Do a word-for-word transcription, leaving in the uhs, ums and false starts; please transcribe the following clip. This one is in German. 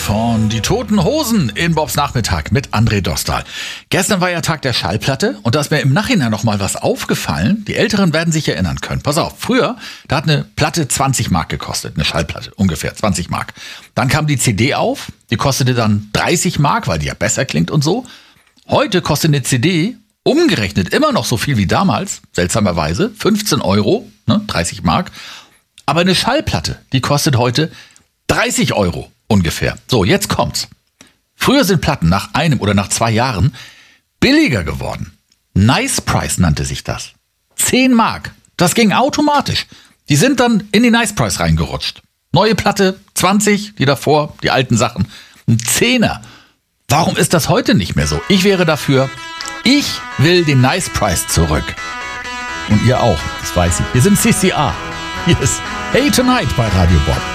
von Die Toten Hosen in Bobs Nachmittag mit André Dostal. Gestern war ja Tag der Schallplatte und da ist mir im Nachhinein noch mal was aufgefallen. Die Älteren werden sich erinnern können. Pass auf, früher, da hat eine Platte zwanzig Mark gekostet, eine Schallplatte, ungefähr zwanzig Mark. Dann kam die C D auf, die kostete dann dreißig Mark, weil die ja besser klingt und so. Heute kostet eine C D umgerechnet immer noch so viel wie damals, seltsamerweise, fünfzehn Euro, ne, dreißig Mark. Aber eine Schallplatte, die kostet heute dreißig Euro ungefähr. So, jetzt kommt's. Früher sind Platten nach einem oder nach zwei Jahren billiger geworden. Nice Price nannte sich das. zehn Mark. Das ging automatisch. Die sind dann in die Nice Price reingerutscht. Neue Platte, zwanzig, die davor, die alten Sachen. Ein Zehner. Warum ist das heute nicht mehr so? Ich wäre dafür, ich will den Nice Price zurück. Und ihr auch, das weiß ich. Wir sind C C A. Hier ist Hey Tonight bei Radio Bob.